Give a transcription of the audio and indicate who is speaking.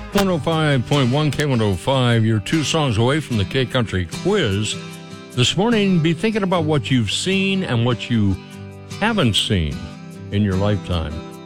Speaker 1: 105.1 K105, you're 2 songs away from the K-Country quiz. This morning, be thinking about what you've seen and what you haven't seen in your lifetime.